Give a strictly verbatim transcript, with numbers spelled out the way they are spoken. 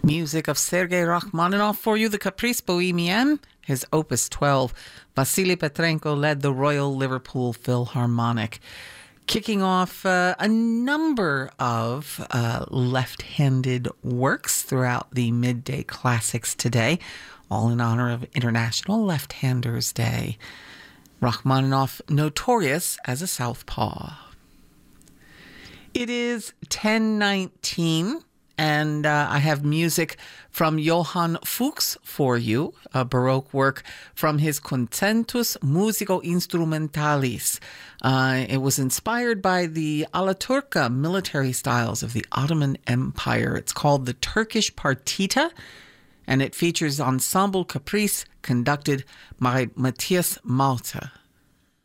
Music of Sergei Rachmaninoff for you, the Caprice Bohemienne, his Opus twelve. Vasily Petrenko led the Royal Liverpool Philharmonic. Kicking off uh, a number of uh, left-handed works throughout the midday classics today, all in honor of International Left-Handers Day. Rachmaninoff, notorious as a southpaw. It is ten nineteen, and uh, I have music from Johann Fuchs for you, a Baroque work from his Concentus Musico Instrumentalis. Uh, it was inspired by the Alaturka military styles of the Ottoman Empire. It's called the Turkish Partita, and it features Ensemble Caprice conducted by Matthias Malta.